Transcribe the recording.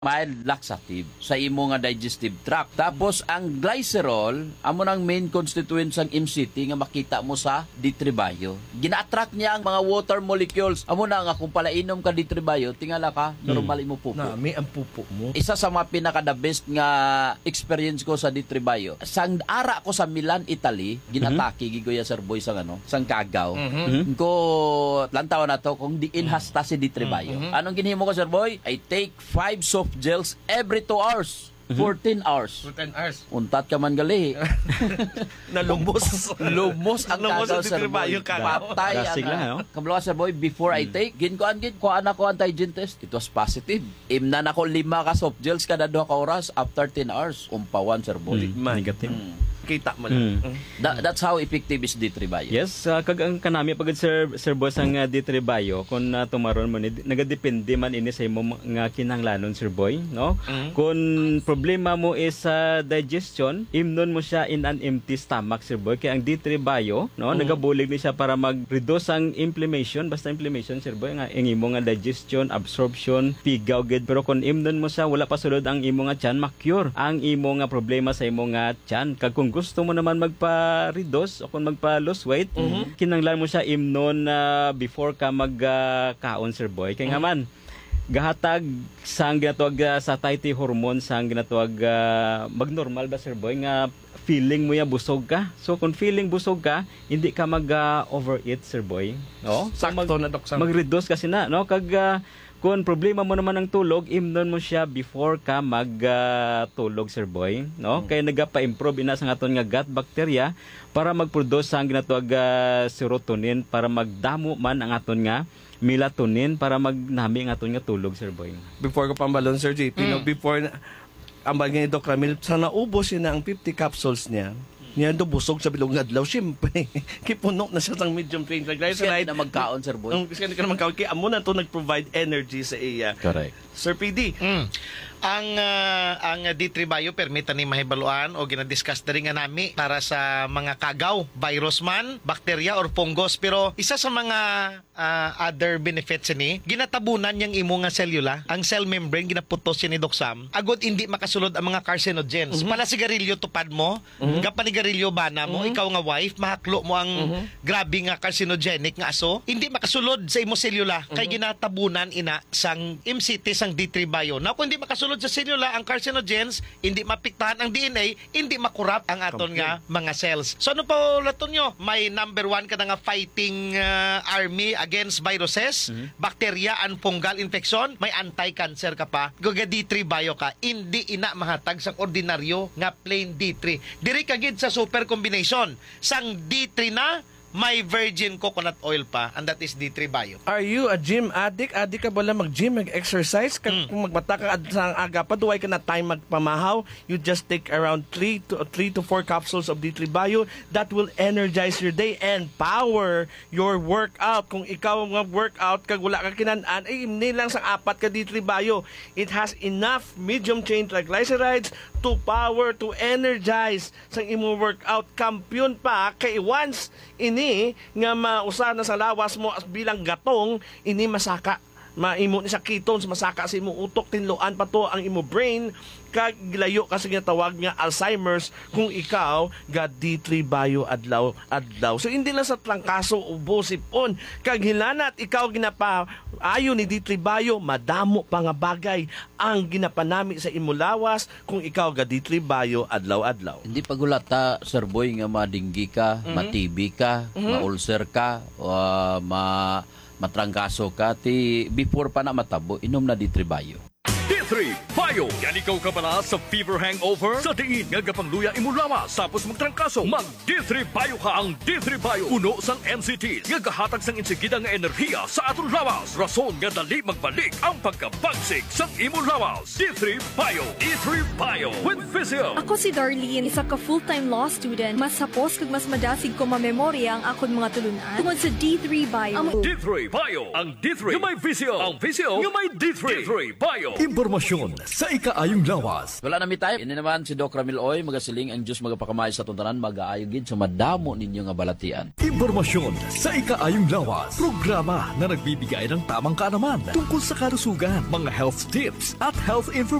mild laxative sa imo nga digestive tract. Tapos ang glycerol amo nang main constituent sang MCT nga makita mo sa D3 bio. Gina-attract niya ang mga water molecules. Amo na nga kung palainom ka D3 bio, tingala ka normal imo pupo. Nami ang pupo mo. Isa sa mga pinaka the best nga experience ko sa D3 bio. Sang ara ko sa Milan, Italy, ginatake gigoya Sir Boy sang sang Cagaw. Ko lantaw na to kung di inhasta si D3 bio. Anong ginhimo ko Sir Boy? I take 5 soft gels every 2 hours. 14 hours. 10 hours. Untat ka man gali. Nalumos. Lumos ang Cagaw Sir Boy. Patay ang kablo Sir Boy before I take. Kuan ako antigen test. It was positive. Imnan ako 5 ka soft gels kada 2 ka oras after 10 hours. Umpawan Sir Boy. Negative. Kita mo lang. That's how effective is D3 bio. Yes, kag ang kanami pagod Sir Boss ang D3 bio kun tumaron mo ni nagadepende man ini sa imo nga kinahanglanon Sir Boy, no? Kung problema mo is digestion, imnon mo siya in an empty stomach Sir Boy. Kaya ang D3 bio, no, nagabulig ni siya para mag-reduce ang inflammation, basta inflammation Sir Boy nga ang imo nga digestion, absorption, pigaw gid. Pero kung imnon mo siya wala pa sulod ang imo nga tiyan, ma-cure ang imo nga problema sa imo nga tiyan. Kag kung gusto mo naman magpa-reduce o kung magpa-lose weight, kinanglan mo siya imnon before ka mag-kaon Sir Boy. Kaya nga man, gahatag sang ginatawag satiety hormone sang ginatawag magnormal ba Sir Boy nga feeling mo ya busog ka. So kung feeling busog ka, hindi ka mag-overeat Sir Boy, no? So, Sakto na dok. mag-reduce kasi na, no? Kag kung problema mo naman ng tulog, imnon mo siya before ka magtulog Sir Boy, no? Kaya nagapa-improve ina sa aton nga gut bacteria para mag-produce ang ginatawag serotonin para magdamo man ang aton nga melatonin para magnami ang aton nga tulog Sir Boy. Before ko pambalon Sir JP, no, before ang bagay ni Doc Ramil, sana ubos niya ang 50 capsules niya. Niya do busog sa bilog adlaw siyempre. Kipuno na siya sang medium chain triglyceride na magkaon Sir Boy. Kasi ka na magkaon kay amo na to nag-provide energy sa iya. Correct. Sir PD. Ang D3 bio permita ni mahibaluan o ginadiscuss na rin nga nami para sa mga kagaw, virus man, bacteria or fungus. Pero isa sa mga other benefits ni, ginatabunan niyang imo nga selula, ang cell membrane ginaputos siya ni Doc Sam. Agod hindi makasulod ang mga carcinogens. Pala sigarilyo tupad mo, kapanigarilyo bana mo, ikaw nga wife, mahaklo mo ang grabe nga carcinogenic nga aso, hindi makasulod sa imo selula kay ginatabunan ina sang MCT sang D3 bio. Now kung hindi makasulod sa selula ang carcinogens, hindi mapiktahan ang DNA, hindi makurap ang aton nga mga cells. So ano pa laton nyo? May number 1 ka na nga fighting army against viruses, bacteria and fungal infection, may anti-cancer ka pa. Goga D3 bio ka, hindi ina mahatag sang ordinaryo nga plain D3. Diri kagid sa super combination. Sang D3 na may virgin coconut oil pa, and that is D3 bio. Are you a gym addict? Addict ka ba lang mag-gym, mag-exercise? Kung magbata ka sa aga pa, duway ka na time magpamahaw, you just take around 3 to 4 capsules of D3 bio. That will energize your day and power your workout. Kung ikaw mag-workout, kag wala ka kinanaan, ay imni lang sa 4 ka D3 bio. It has enough medium chain triglycerides to power, to energize sa imo workout. Kampiyon pa, kay once ini nga mausa na sa lawas mo as bilang gatong, ini masaka. Maimo ni sa ketones, masaka sa imo utok, tinloan pa to ang imo brain, kag gilayo kasi nga tawag nga Alzheimer's kung ikaw ga D3 bio adlaw. So hindi lang sa trangkaso ubo sipon, kag hilanat ikaw ginapa ayo ni D3 bio, madamo pa nga bagay ang ginapanami sa imo lawas kung ikaw ga D3 bio adlaw. Hindi pagulata Sir Boy nga madinggi ka, ma-TB ka, ma-ulcer ka, matrangkaso ka, before pa na matabo, inom na D3 bio. D3 Bio. Yan ikaw ka pala sa fever hangover? Sa diin nga gapangluya imo lawas tapos magtrangkaso. Mag D3 Bio ka ang D3 Bio. Puno sang MCT nga gahatag sang insigida nga enerhiya sa aton lawas. Rason nga dali magbalik ang pagkabagsik sang imo lawas. D3 Bio. D3 Bio with Physio. Ako si Darlene, isa ka full-time law student. Mas hapos kag mas madasig ko mamemorya ang akon mga tulunan tungod sa D3 Bio. D3 Bio. Ang D3 nga may Physio. Ang Physio nga may D3. D3 Bio. Impormasyon sa ikaayong lawas. Wala na mi time. Ini naman si Doc Ramil Oy, magasiling ang Diyos magapakamay sa tuntanan, mag-aayogin sa madamo ninyo nga balatian. Impormasyon sa ikaayong lawas. Programa na nagbibigay ng tamang kaalaman tungkol sa kalusugan, mga health tips at health information.